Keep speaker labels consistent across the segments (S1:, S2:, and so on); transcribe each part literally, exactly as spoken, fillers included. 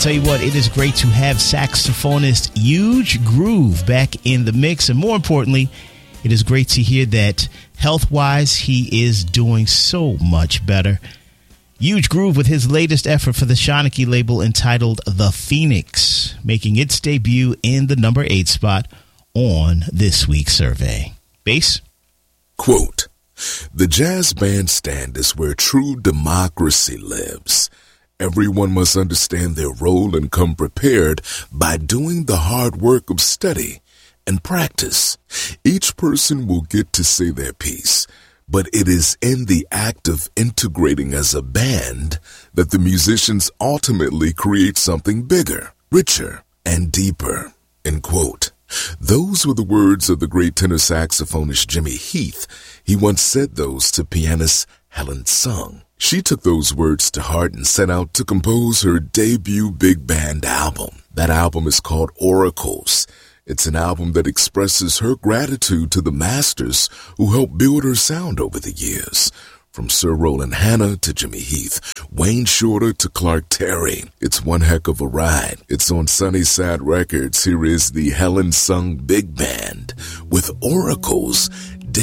S1: tell you what, it is great to have saxophonist Huge Groove back in the mix. And more importantly, it is great to hear that health-wise, he is doing so much better. Huge Groove with his latest effort for the Shanachie label entitled The Phoenix, making its debut in the number eight spot on this week's survey. Bass?
S2: Quote, "The jazz bandstand is where true democracy lives. Everyone must understand their role and come prepared by doing the hard work of study and practice. Each person will get to say their piece, but it is in the act of integrating as a band that the musicians ultimately create something bigger, richer, and deeper." End quote. Those were the words of the great tenor saxophonist Jimmy Heath. He once said those to pianist Helen Sung. She took those words to heart and set out to compose her debut big band album. That album is called Oracles. It's an album that expresses her gratitude to the masters who helped build her sound over the years. From Sir Roland Hanna to Jimmy Heath, Wayne Shorter to Clark Terry. It's one heck of a ride. It's on Sunnyside Records. Here is the Helen Sung Big Band with Oracles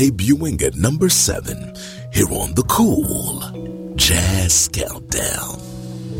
S2: debuting at number seven here on the Cool Jazz Countdown.